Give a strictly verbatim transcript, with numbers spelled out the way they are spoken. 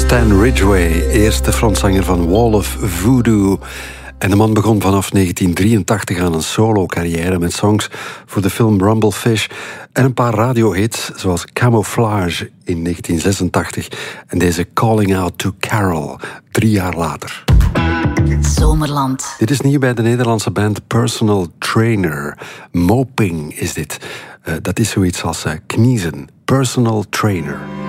Stan Ridgway, eerste frontzanger van Wall of Voodoo. En de man begon vanaf negentien drieëntachtig aan een solo-carrière met songs voor de film Rumblefish en een paar radiohits zoals Camouflage in negentien zesentachtig en deze Calling Out to Carol, drie jaar later. Zomerland. Dit is nieuw bij de Nederlandse band Personal Trainer. Moping is dit. Uh, dat is zoiets als uh, kniezen. Personal Trainer.